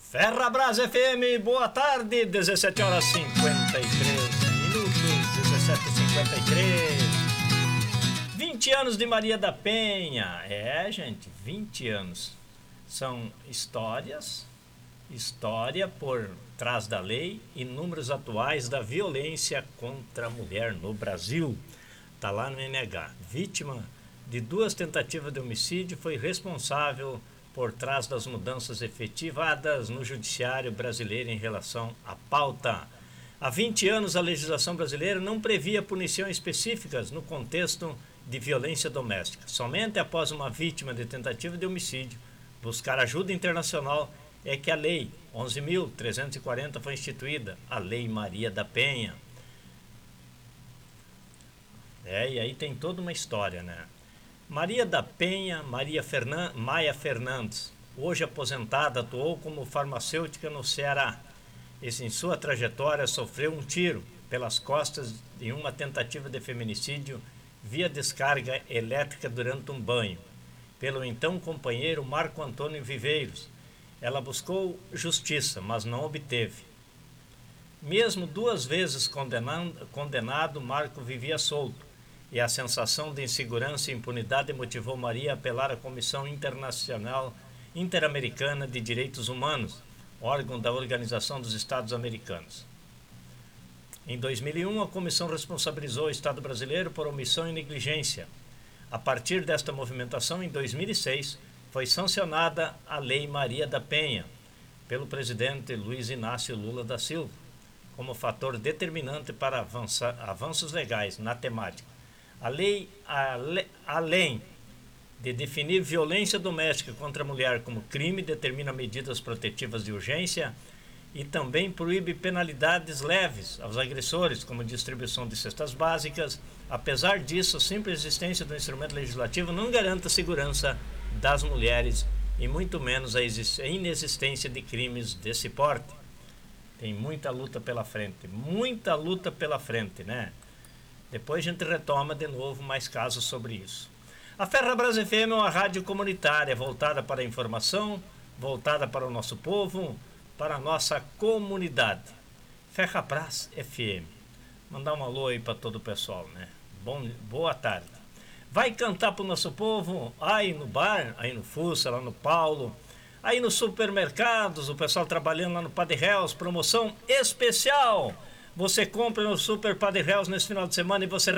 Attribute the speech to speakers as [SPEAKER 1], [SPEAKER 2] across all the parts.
[SPEAKER 1] Ferrabras FM, boa tarde, 17 horas 53 minutos, 17h53. 20 anos de Maria da Penha. Gente, 20 anos. São história por trás da lei e números atuais da violência contra a mulher no Brasil. Está lá no NH. Vítima de 2 tentativas de homicídio, foi responsável por trás das mudanças efetivadas no judiciário brasileiro em relação à pauta. Há 20 anos, a legislação brasileira não previa punições específicas no contexto de violência doméstica. Somente após uma vítima de tentativa de homicídio buscar ajuda internacional é que a Lei 11.340 foi instituída, a Lei Maria da Penha. E aí tem toda uma história, né? Maria da Penha, Maia Fernandes, hoje aposentada, atuou como farmacêutica no Ceará. Em sua trajetória, sofreu um tiro pelas costas em uma tentativa de feminicídio via descarga elétrica durante um banho, pelo então companheiro Marco Antônio Viveiros. Ela buscou justiça, mas não obteve. Mesmo 2 vezes condenado, Marco vivia solto. E a sensação de insegurança e impunidade motivou Maria a apelar à Comissão Internacional Interamericana de Direitos Humanos, órgão da Organização dos Estados Americanos. Em 2001, a comissão responsabilizou o Estado brasileiro por omissão e negligência. A partir desta movimentação, em 2006, foi sancionada a Lei Maria da Penha pelo presidente Luiz Inácio Lula da Silva, como fator determinante para avanços legais na temática. A lei, além de definir violência doméstica contra a mulher como crime, determina medidas protetivas de urgência e também proíbe penalidades leves aos agressores, como distribuição de cestas básicas. Apesar disso, a simples existência do instrumento legislativo não garante a segurança das mulheres e muito menos a inexistência de crimes desse porte. Tem muita luta pela frente, né? Depois a gente retoma de novo mais casos sobre isso. A Ferrabras FM é uma rádio comunitária voltada para a informação, voltada para o nosso povo, para a nossa comunidade. Ferrabras FM. Mandar um alô aí para todo o pessoal, né? Boa tarde. Vai cantar para o nosso povo aí no bar, aí no Fussa, lá no Paulo, aí nos supermercados, o pessoal trabalhando lá no Padre Reus, promoção especial. Você compra no Super Padre Reus nesse final de semana e você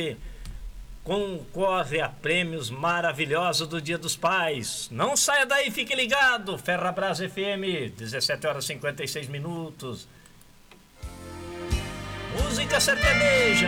[SPEAKER 1] concorre a prêmios maravilhosos do Dia dos Pais. Não saia daí, fique ligado. Ferrabras FM, 17 horas 56 minutos. Música sertaneja.